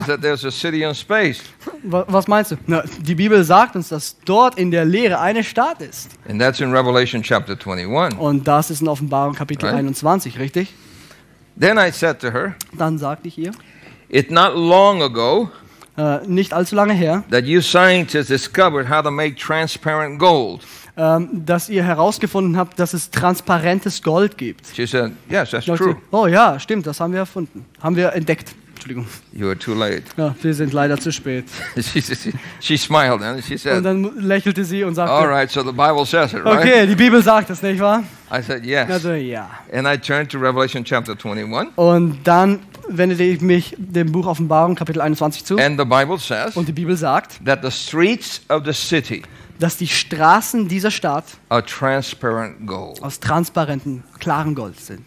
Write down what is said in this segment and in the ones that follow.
that there's a city in space. Was meinst du? Na, die Bibel sagt uns, dass dort in der Leere eine Stadt ist. And that's in Revelation chapter 21. Und das ist in Offenbarung Kapitel Right. 21, richtig? Then I said to her, Dann sagte ich ihr, it's not long ago nicht allzu lange her, that you scientists discovered how to make transparent gold. dass ihr herausgefunden habt, dass es transparentes Gold gibt. She said, yes, that's Ich true. sagte, oh ja, stimmt, das haben wir erfunden. Haben wir entdeckt. Entschuldigung. You were too late. Ja, wir sind leider zu spät. She smiled and she Und said, dann lächelte sie und all sagte, right, so the Bible says it, right? okay, die Bibel sagt es, nicht wahr? I said, yes. Also ja. And I turned to Revelation chapter 21. Und dann wendete ich mich dem Buch Offenbarung Kapitel 21 zu. And the Bible says Und die Bibel sagt, that the streets of the city dass die Straßen dieser Stadt are transparent gold. aus transparentem, klaren Gold sind.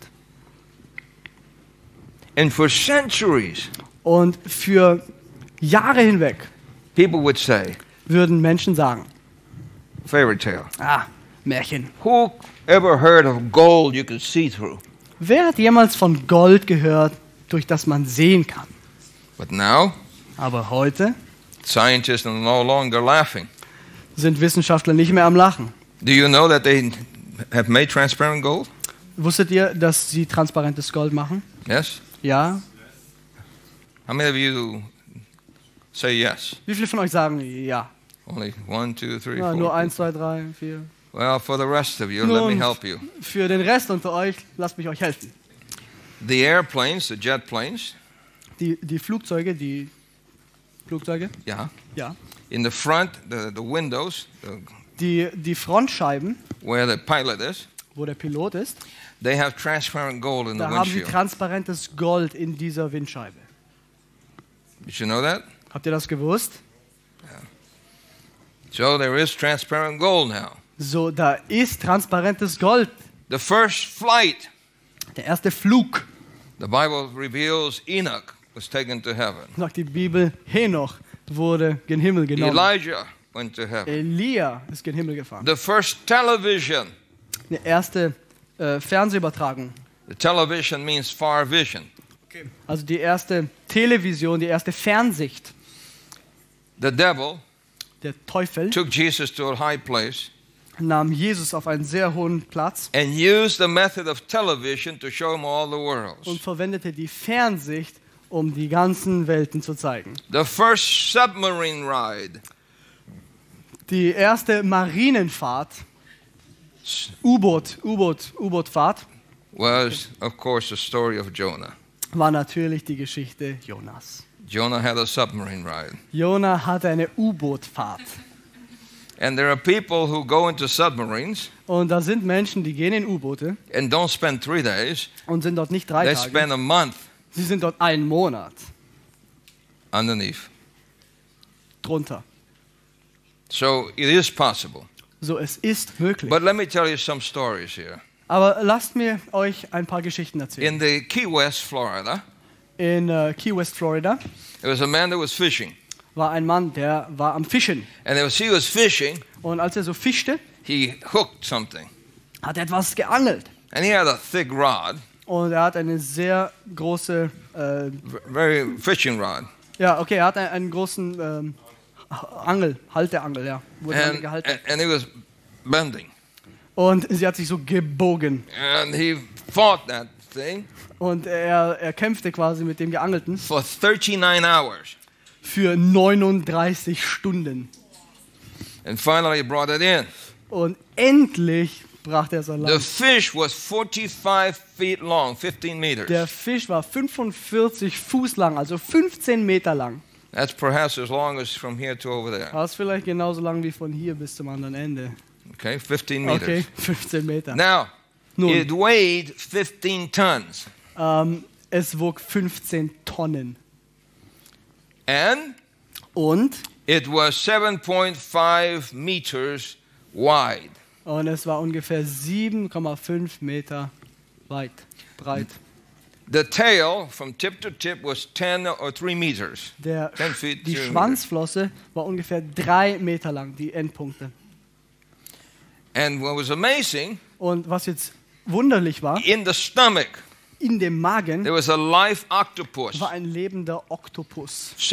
And for centuries, Und für Jahre hinweg people would say, würden Menschen sagen, fairy tale. Märchen. Who ever heard of gold you could see through? Wer hat jemals von Gold gehört, durch das man sehen kann? But now, Aber heute scientists are no longer laughing. sind Wissenschaftler nicht mehr am Lachen. Do you know that they have made transparent gold? Wusstet ihr, dass sie transparentes Gold machen? Yes? Ja. How many of you say yes? Wie viele von euch sagen ja? Only 1, 2, 3, Ja, 4. nur 1, 2, 3, 4. Well, for the rest of you, let Nun, me help you. für den Rest unter euch, lasst mich euch helfen. The airplanes, the jet planes, Die Flugzeuge, yeah. ja. In the front, the windows, Die Frontscheiben, where the pilot is, wo der Pilot ist, they have transparent gold in the da haben sie windshield. transparentes Gold in dieser Windscheibe. Did you know that? Habt ihr das gewusst? So there is transparent gold now. So, da ist transparentes Gold. The first flight, Der erste Flug, the Bible reveals Enoch was taken to heaven. sagt die Bibel, Henoch wurde gen Himmel genommen. Elijah went to heaven. Elia ist gen Himmel gefahren. The first television. Die erste Fernsehübertragung. The television means far vision. Also die erste Television, die erste Fernsicht. The devil Der Teufel took Jesus to a high place nahm Jesus auf einen sehr hohen Platz and used the method of television to show him all the worlds. und verwendete die Fernsicht, um die ganzen Welten zu zeigen. The first submarine ride. Die erste Marinenfahrt, U-Boot-Fahrt, Was, of course, the story of Jonah. war natürlich die Geschichte Jonas. Jonah had a submarine ride. Jona hatte eine U-Boot-Fahrt. And there are people who go into submarines Und da sind Menschen, die gehen in U-Boote and don't spend 3 days. und sind dort nicht 3 They Tage. spend a month Sie sind dort einen Monat underneath. drunter. So it is possible. So, es ist möglich. But let me tell you some stories here. Aber lasst mir euch ein paar Geschichten erzählen. In the Key West, Florida, In Key West, Florida, there was a man that was fishing. war ein Mann, der war am Fischen. And as he was fishing, Und als er so fischte, he hooked something. hat er etwas geangelt. And he had a thick rod, Und er hat eine sehr große, very fishing rod. ja, okay, er hat einen großen Halteangel, ja, wurde And, gehalten. and he was bending. Und sie hat sich so gebogen. And he fought that thing Und er kämpfte quasi mit dem Geangelten for 39 hours. für 39 Stunden. And finally he brought it in. Und endlich brachte er es an The Land. fish was 45 feet long, 15 meters. Der Fisch war 45 Fuß lang, also 15 Meter lang. That's perhaps as long as from here to over there. Das ist vielleicht genauso lang wie von hier bis zum anderen Ende. Okay, 15 meters. Okay, 15 Meter. Now, Nun. it weighed 15 tons. Es wog 15 Tonnen. And Und it was 7.5 meters wide. es war ungefähr 7,5 Meter breit. The tail from tip to tip was 10 or 3 meters. 10 feet. Die 2 Schwanzflosse war ungefähr 3 Meter lang, die Endpunkte. And what was amazing, Und was jetzt wunderlich war, in the stomach in dem Magen there was a live octopus war ein lebender Oktopus.